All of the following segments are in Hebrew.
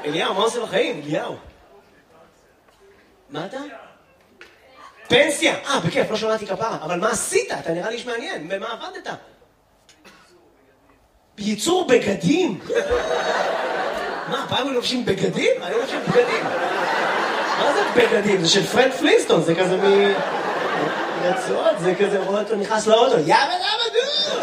אליהו, מה עושה בחיים? אליהו. מה אתה? פנסיה. בכיף, לא שמעתי כפרה. אבל מה עשית? אתה נראה לי שמעניין. במה עבדת? ייצור בגדים. מה, פעם הם לובשים בגדים? אני לובשים בגדים. מה זה בגדים? זה של פרד פלינסטון, זה כזה רצועות, זה כזה רואה אותו נכנס לאוטו. יאבא דו!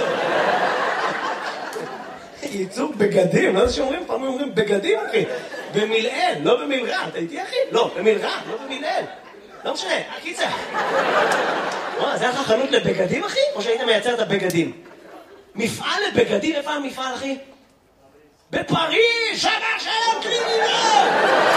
ייצור בגדים, לא זה שאומרים, פעם אומרים בגדים, אחי. במילאל, לא במלרע. אתה איתי, אחי? לא, במלרע, לא במילאל. לא משנה, הקיצה. זה היה לך חנות לבגדים, אחי? או שהיית מייצר את הבגדים? מפעל לבגדים, איפה המפעל, אחי? בפריז, שבא שלום קלינינות!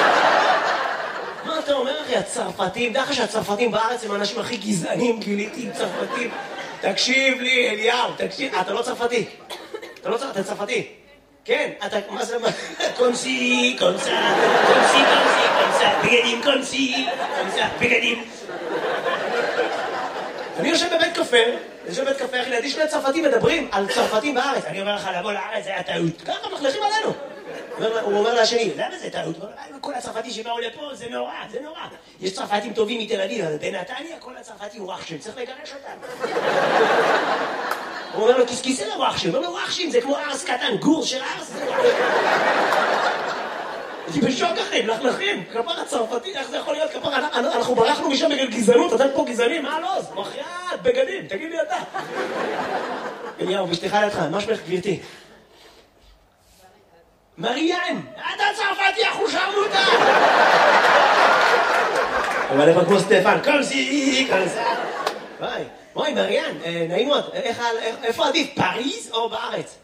מה אתה אומר, אחי? הצרפתים, דרך שהצרפתים בארץ הם האנשים הכי גזענים, גיליתי עם צרפתים. תקשיב לי, אליהו, תקשיב. אתה לא צרפתי. אתה לא צרפתי, אתה צרפתי. כן, אתה, מה זה, קונסי, בגדים, קונסי, בגדים. אני יושב בבית קפה, אחי, לידי שני צרפתים מדברים על צרפתים בארץ. אני אומר לך, לבוא לארץ, זה היה טעות. ככה מחלכים עלינו. הוא אומר לשני, למה זה טעות? כל הצרפתים שבאו לפה, זה נורא. יש צרפתים טובים מתל אביב, אבל בנתניה כל הצרפתים וואחשים, צריך לגרש אותם. הוא אומר לו, כיסכיסי לוואחשים. הוא אומר לו, וואחשים, זה כמו ארס קטן, גור של ארס, זה וואחשים. אני בשוק אחי, מלכלכים. כפר הצרפתי, איך זה יכול להיות? כפר, אנחנו ברחנו משם בגלל גזענות, אתם פה גזענים, מה לא? מחייאת, בגדים, תגיד לי אתה. אליהו, בשתיך לידך, מה שמך גבירתי? מריאן, אתה צרפתי, אחושרמוטה! אבל איפה כמו סטפן, קומסי, וואי, מריאן, נעים מאוד, איפה עדיף, פריז או בארץ?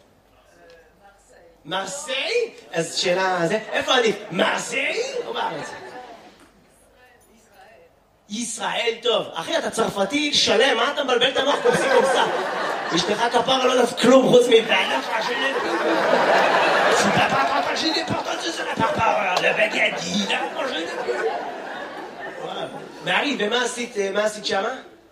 מרסיי? אז שאלה, איפה עדיף, מרסיי או בארץ? ישראל, טוב. אחי, אתה צרפתי שלם, מה אתה מבלבל את המוח קומסי קומסה? אשתך כפרה לא דף כלום חוץ מבעלה פרשנת. פרפרה פרשנת, פרטות זה לפרפרה, לבגדי, לפרשנת. מארי, ומה עשית שמה?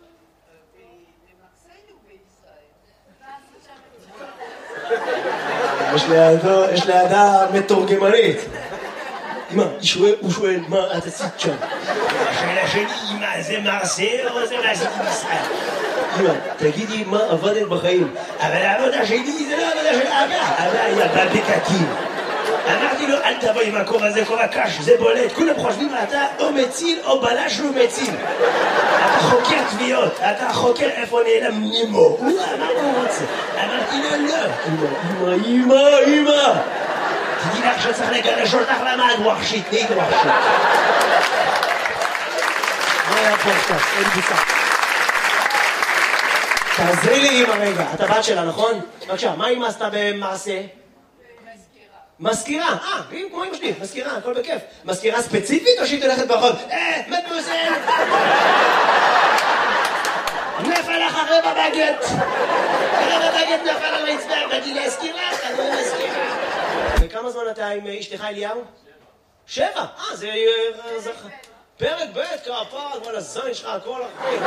יש לידה מתורגמנית. אמא, הוא שואל, מה את עשית שם? השאלה שלי, אמא, זה מרסיי או זה מה עשיתי בישראל? אמא, תגידי מה עבדת בחיים. אבל העבודה שלי זה לא עבודה של אבא היה בבקקים. אמרתי לו, אל תבוא עם הכובע הזה, כובע קש, זה בולט. כולם חושבים, אתה או מציל או בלש לא מציל. אתה חוקר תביעות, אתה חוקר איפה נעלם נימו. הוא אמר מה הוא רוצה. אמרתי לו, לא. אמא. תדעי לך שצריך לגרש אותך למה את ווחשית, נהיית ווחשית. מה היה פה עכשיו? אין בוצע. תעזרי לי אמא רגע, אתה בת שלה, נכון? בבקשה, מה אמא עשתה במעשה? מזכירה, כמו אמא שלי, מזכירה, הכל בכיף. מזכירה ספציפית או שהיא תלכת ברחוב? מדמוזל! נפל לך רבע בגט! נפל על הרצפה, באתי להזכיר לך, אני לא מזכירה. וכמה זמן אתה עם אשתך אליהו? 7, זה פרק ב' כפר, כל הזין שלך, הכל אחרי.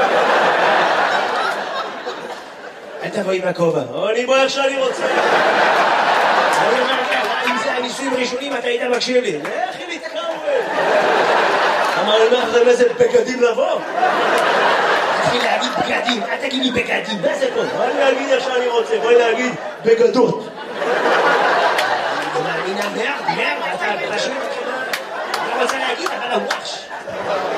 אל תבוא עם הכובע, אני בוא איך שאני רוצה. אני אומר ככה, אם זה הניסויים ראשונים אתה היית מקשיב לי. לכי להתקרב. אמר לי, מה לכם איזה בגדים לבוא? תתחיל להגיד בגדים, אל תגיד לי בגדים, מה זה פה? בואי להגיד איך שאני רוצה, בואי להגיד בגדות. אני מאמינה מרד, אתה פשוט, אני לא רוצה להגיד, אבל הוואש.